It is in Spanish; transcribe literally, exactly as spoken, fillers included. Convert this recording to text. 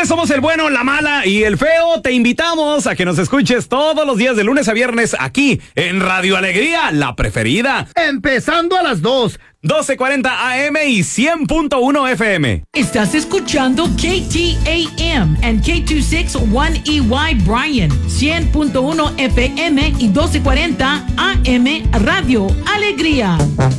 tardes, somos el bueno, la mala y el feo. Te invitamos a que nos escuches todos los días de lunes a viernes aquí en Radio Alegría, la preferida. Empezando a las dos. doce cuarenta A M y cien punto uno F M. Estás escuchando K T A M and K dos sesenta y uno E Y Bryan, cien punto uno F M y doce cuarenta A M Radio Alegría.